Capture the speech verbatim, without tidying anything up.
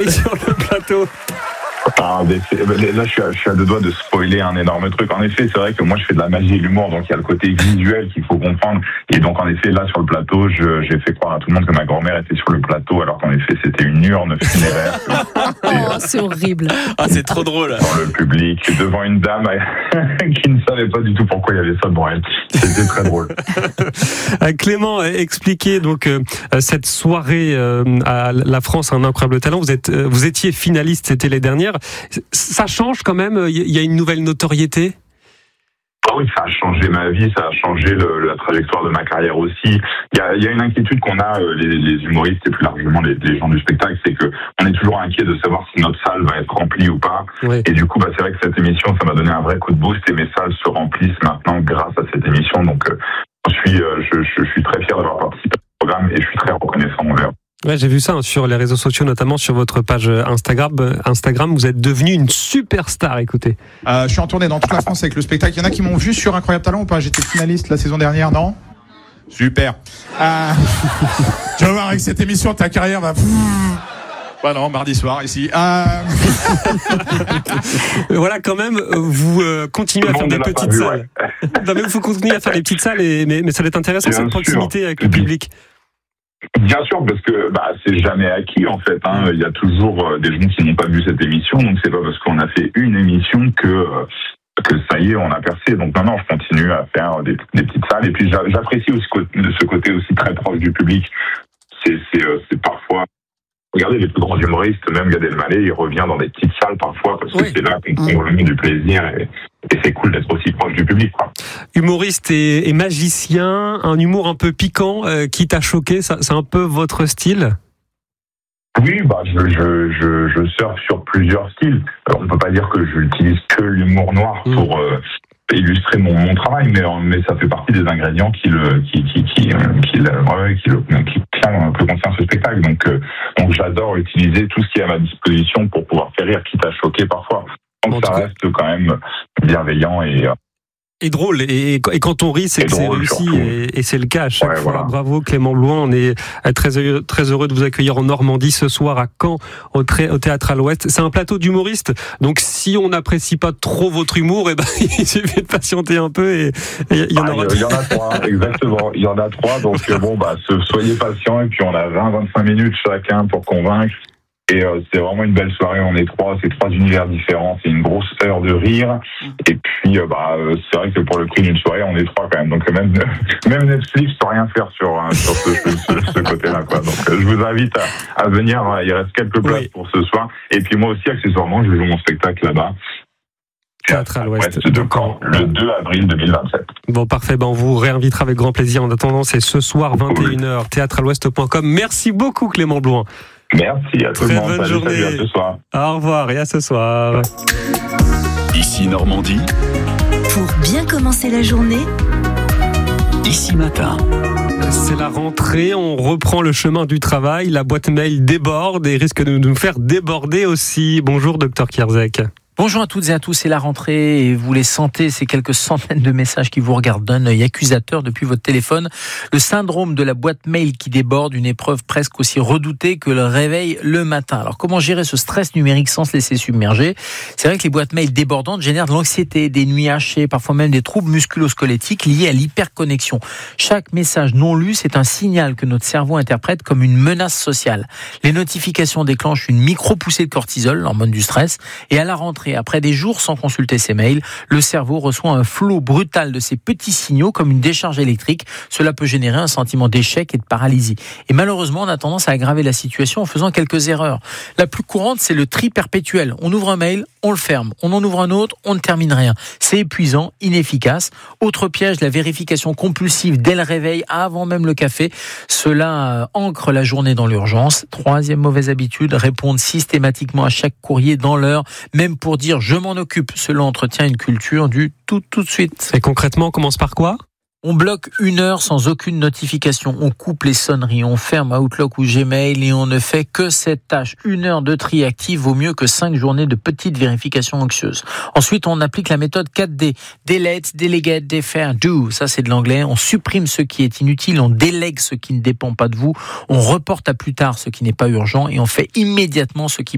sur le plateau? Ah, là, je suis, à, je suis à deux doigts de spoiler un énorme truc. En effet, c'est vrai que moi, je fais de la magie et de l'humour, donc il y a le côté visuel qu'il faut comprendre. Et donc, en effet, là, sur le plateau, je, j'ai fait croire à tout le monde que ma grand-mère était sur le plateau, alors qu'en effet, c'était une urne funéraire. Oh, c'est horrible. Ah, c'est trop drôle. Dans le public, devant une dame qui ne savait pas du tout pourquoi il y avait ça devant elle. C'était très drôle. Clément, expliquez donc euh, cette soirée euh, à La France a un incroyable talent. Vous êtes, euh, vous étiez finaliste, c'était les dernières. Ça change quand même. Il y a une nouvelle notoriété. Ah oui, ça a changé ma vie, ça a changé le, la trajectoire de ma carrière aussi. Il y a, il y a une inquiétude qu'on a, les, les humoristes et plus largement les, les gens du spectacle, c'est que on est toujours inquiet de savoir si notre salle va être remplie ou pas. Oui. Et du coup, bah, c'est vrai que cette émission, ça m'a donné un vrai coup de boost et mes salles se remplissent maintenant grâce à cette émission. Donc, euh, je suis, euh, je, je, je suis très fier d'avoir participé au programme et je suis très reconnaissant envers. Ouais, j'ai vu ça hein, sur les réseaux sociaux, notamment sur votre page Instagram. Instagram, vous êtes devenu une superstar, écoutez. Euh, je suis en tournée dans toute la France avec le spectacle. Il y en a qui m'ont vu sur Incroyable Talent ou pas? J'étais finaliste la saison dernière, non? Super. Euh... tu vas voir, avec cette émission, ta carrière va... Bah non, mardi soir, ici. Euh... voilà, quand même, vous euh, continuez à faire des petites vu, salles. Ouais. Non, mais vous continuez à faire des petites salles, et, mais, mais ça va être intéressant, cette proximité avec le public. Bien sûr, parce que bah, c'est jamais acquis en fait. Hein. Il y a toujours euh, des gens qui n'ont pas vu cette émission, donc c'est pas parce qu'on a fait une émission que euh, que ça y est, on a percé. Donc maintenant, je continue à faire des, des petites salles. Et puis j'apprécie aussi ce côté aussi très proche du public. C'est c'est, euh, c'est parfois. Regardez les plus grands humoristes, même Gad Elmaleh, il revient dans des petites salles parfois parce que oui. c'est là qu'on prend vraiment du plaisir et, et c'est cool d'être aussi proche du public, quoi. Humoriste et, et magicien, un humour un peu piquant euh, qui t'a choqué, ça, c'est un peu votre style? Oui, bah je je je, je surfe sur plusieurs styles. Alors, on peut pas dire que je n'utilise que l'humour noir mmh. pour euh, illustrer mon, mon travail, mais mais ça fait partie des ingrédients qui le qui qui qui qui, qui, ouais, qui le qui tient que contient ce spectacle. Donc euh, donc j'adore utiliser tout ce qui est à ma disposition pour pouvoir faire rire, quitte à choquer parfois. Donc en ça reste quand même bienveillant et euh, Et drôle, et, et quand on rit, c'est que c'est réussi, et, et c'est le cas à chaque ouais, fois. Voilà. Bravo Clément Blouin, on est très, très heureux de vous accueillir en Normandie ce soir à Caen, au, au Théâtre à l'Ouest. C'est un plateau d'humoristes, donc si on n'apprécie pas trop votre humour, eh ben, il suffit de patienter un peu et il y en aura. Ah, il y en a trois, exactement, il y en a trois, donc bon, bah, soyez patients, et puis on a vingt à vingt-cinq minutes chacun pour convaincre. Et euh, c'est vraiment une belle soirée, on est trois, c'est trois univers différents, c'est une grosse heure de rire. Et puis, euh, bah, c'est vrai que pour le prix d'une soirée, on est trois quand même. Donc même même Netflix peut rien faire sur hein, sur ce, ce, ce côté-là, quoi. Donc euh, je vous invite à, à venir. Il reste quelques places oui. pour ce soir. Et puis moi aussi, accessoirement, je joue mon spectacle là-bas. Théâtre à l'Ouest de Caen, le deux avril deux mille vingt-sept. Bon, parfait. Ben, on vous réinvitera avec grand plaisir. En attendant, c'est ce soir, vingt et une heures, théâtre à l'ouest point com. Merci beaucoup, Clément Blouin. Merci à tout le monde. Très bonne salut, journée. Salut, à ce soir. Au revoir et à ce soir. Ici Normandie. Pour bien commencer la journée. Ici Matin. C'est la rentrée, on reprend le chemin du travail, la boîte mail déborde et risque de nous faire déborder aussi. Bonjour, docteur Kierzek. Bonjour à toutes et à tous, c'est la rentrée et vous les sentez, ces quelques centaines de messages qui vous regardent d'un œil accusateur depuis votre téléphone. Le syndrome de la boîte mail qui déborde, une épreuve presque aussi redoutée que le réveil le matin. Alors comment gérer ce stress numérique sans se laisser submerger? C'est vrai que les boîtes mail débordantes génèrent de l'anxiété, des nuits hachées, parfois même des troubles musculo-squelettiques liés à l'hyperconnexion. Chaque message non lu, c'est un signal que notre cerveau interprète comme une menace sociale. Les notifications déclenchent une micro-poussée de cortisol, l'hormone du stress, et à la rentrée, après des jours sans consulter ses mails, le cerveau reçoit un flot brutal de ces petits signaux comme une décharge électrique. Cela peut générer un sentiment d'échec et de paralysie. Et malheureusement, on a tendance à aggraver la situation en faisant quelques erreurs. La plus courante, c'est le tri perpétuel. On ouvre un mail, on le ferme. On en ouvre un autre, on ne termine rien. C'est épuisant, inefficace. Autre piège, la vérification compulsive dès le réveil, avant même le café. Cela ancre la journée dans l'urgence. Troisième mauvaise habitude, répondre systématiquement à chaque courrier dans l'heure, même pour dire je m'en occupe. Cela entretient une culture du tout tout de suite. Et concrètement, on commence par quoi ? On bloque une heure sans aucune notification. On coupe les sonneries, on ferme Outlook ou Gmail et on ne fait que cette tâche. Une heure de tri actif vaut mieux que cinq journées de petites vérifications anxieuses. Ensuite, on applique la méthode quatre D. Delete, delegate, defer, do. Ça, c'est de l'anglais. On supprime ce qui est inutile, on délègue ce qui ne dépend pas de vous, on reporte à plus tard ce qui n'est pas urgent et on fait immédiatement ce qui